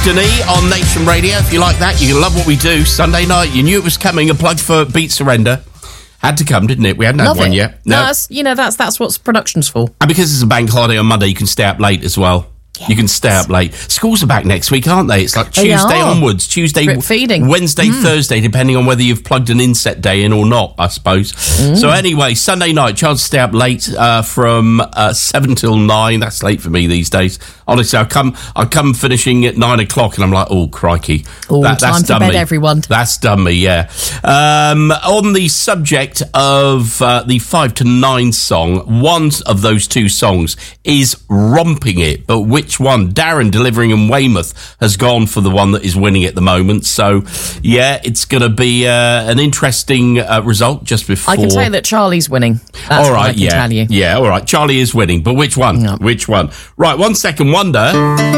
Destiny on Nation Radio. If you like that, you love what we do. Sunday night, you knew it was coming. A plug for Beat Surrender. Had to come, didn't it? We hadn't had one yet. No, that's what production's for. And because it's a bank holiday on Monday, you can stay up late as well. Yes. You can stay up late. Schools are back next week, aren't they? It's like Tuesday onwards. Tuesday, drip feeding. Wednesday, Thursday, depending on whether you've plugged an inset day in or not, I suppose. So anyway, Sunday night, chance to stay up late from 7 till 9. That's late for me these days. Honestly, I come finishing at 9 o'clock and I'm like, oh, crikey. Oh, time for bed, everyone. That's done me, yeah. On the subject of the 5 to 9 song, one of those two songs is Romping It, but which one? Darren, delivering in Weymouth, has gone for the one that is winning at the moment. So, yeah, it's going to be an interesting result just before. I can tell you that Charlie's winning. That's all right, what I can tell you. Yeah, all right. Charlie is winning, but which one? No. Which one? Right, 1 Second Wonder.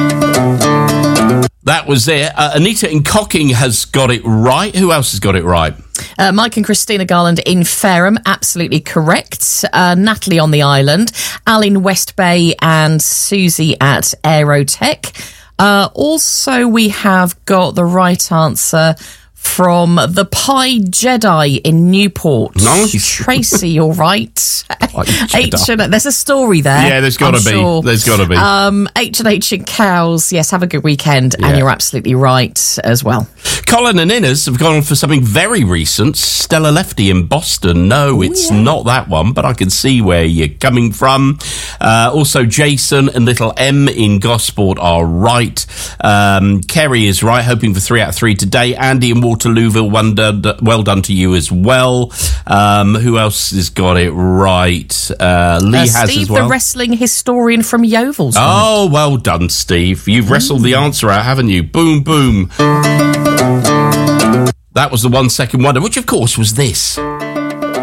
That was it. Anita in Cocking has got it right. Who else has got it right? Mike and Christina Garland in Fareham, absolutely correct. Natalie on the island. Al in West Bay and Susie at Aerotech. Also, we have got the right answer from the Pie Jedi in Newport. Nice. Tracy, all right. There's a story there. Yeah, there's got to be. Sure. There's got to be. H&H and Cows, yes, have a good weekend. Yeah. And you're absolutely right as well. Colin and Innes have gone for something very recent. Stella Lefty in Boston. No, it's not that one, but I can see where you're coming from. Also, Jason and Little M in Gosport are right. Kerry is right, hoping for 3 out of 3 today. Andy in Waterlooville, well done to you as well. Who else has got it right? Lee has Steve, as well. the wrestling historian from Yeovils. Oh, right. Well done, Steve. You've wrestled the answer out, haven't you? Boom, boom. That was the 1 Second Wonder, which of course was this.